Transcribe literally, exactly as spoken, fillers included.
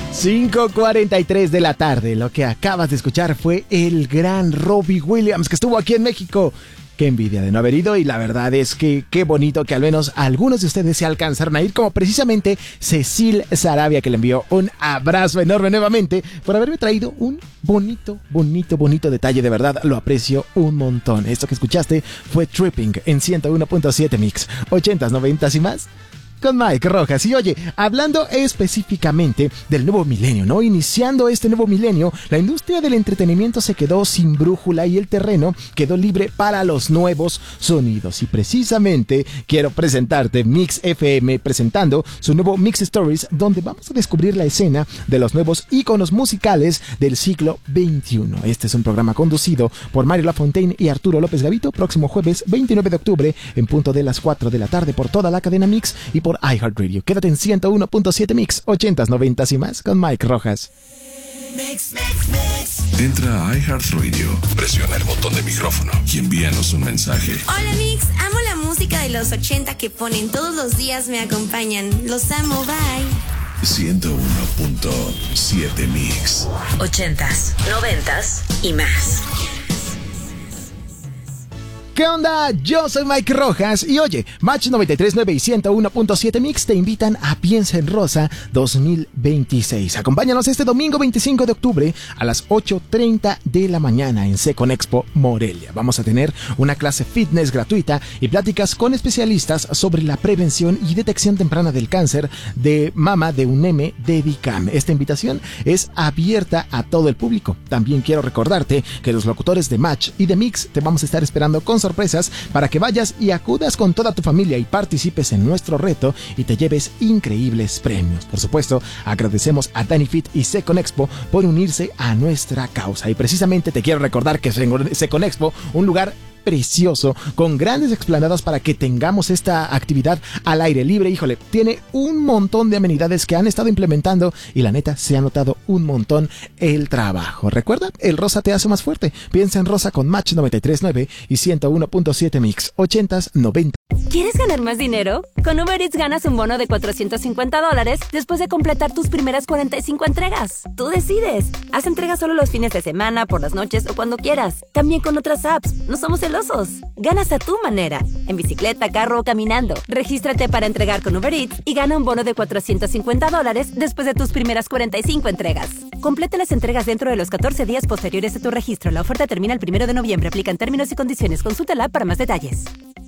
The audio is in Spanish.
cinco cuarenta y tres de la tarde. Lo que acabas de escuchar fue el gran Robbie Williams, que estuvo aquí en México. Qué envidia de no haber ido, y la verdad es que qué bonito que al menos algunos de ustedes se alcanzaron a ir, como precisamente Cecil Sarabia, que le envió un abrazo enorme nuevamente por haberme traído un bonito, bonito, bonito detalle. De verdad, lo aprecio un montón. Esto que escuchaste fue Tripping en ciento uno punto siete Mix, ochentas, noventas y más, con Mike Rojas. Y oye, hablando específicamente del nuevo milenio, ¿no? Iniciando este nuevo milenio, la industria del entretenimiento se quedó sin brújula y el terreno quedó libre para los nuevos sonidos. Y precisamente quiero presentarte Mix F M presentando su nuevo Mix Stories, donde vamos a descubrir la escena de los nuevos íconos musicales del siglo veintiuno. Este es un programa conducido por Mario Lafontaine y Arturo López Gavito, próximo jueves veintinueve de octubre en punto de las cuatro de la tarde por toda la cadena Mix y por iHeartRadio. Quédate en ciento uno punto siete Mix, ochentas, noventas y más, con Mike Rojas. Mix, mix, mix. Entra a iHeartRadio, presiona el botón de micrófono y envíanos un mensaje. Hola Mix, amo la música de los ochenta que ponen todos los días, me acompañan. Los amo, bye. ciento uno punto siete Mix. Ochentas, noventas y más. ¿Qué onda? Yo soy Mike Rojas y oye, Match noventa y tres punto nueve y ciento uno punto siete Mix te invitan a Piensa en Rosa dos mil veintiséis. Acompáñanos este domingo veinticinco de octubre a las ocho treinta de la mañana en Secon Expo Morelia. Vamos a tener una clase fitness gratuita y pláticas con especialistas sobre la prevención y detección temprana del cáncer de mama de UNEM Dedicam. Esta invitación es abierta a todo el público. También quiero recordarte que los locutores de Match y de Mix te vamos a estar esperando con sorpresas para que vayas y acudas con toda tu familia y participes en nuestro reto y te lleves increíbles premios. Por supuesto, agradecemos a Dani Fit y Secon Expo por unirse a nuestra causa. Y precisamente te quiero recordar que Secon Expo, un lugar precioso, con grandes explanadas para que tengamos esta actividad al aire libre. Híjole, tiene un montón de amenidades que han estado implementando y la neta se ha notado un montón el trabajo. Recuerda, el rosa te hace más fuerte. Piensa en Rosa con Match noventa y tres punto nueve y ciento uno punto siete Mix, ochentas, noventa. ¿Quieres ganar más dinero? Con Uber Eats ganas un bono de cuatrocientos cincuenta dólares después de completar tus primeras cuarenta y cinco entregas. Tú decides. Haz entregas solo los fines de semana, por las noches o cuando quieras. También con otras apps. No somos celosos. Ganas a tu manera. En bicicleta, carro o caminando. Regístrate para entregar con Uber Eats y gana un bono de cuatrocientos cincuenta dólares después de tus primeras cuarenta y cinco entregas. Completa las entregas dentro de los catorce días posteriores a tu registro. La oferta termina el primero de noviembre. Aplican términos y condiciones. Consulta la app para más detalles.